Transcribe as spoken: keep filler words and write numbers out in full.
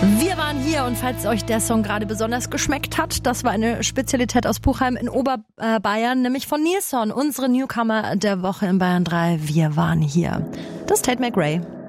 Wir waren hier und falls euch der Song gerade besonders geschmeckt hat, das war eine Spezialität aus Puchheim in Oberbayern, nämlich von Nilsson, unsere Newcomer der Woche in Bayern drei. Wir waren hier. Das ist Tate McRae.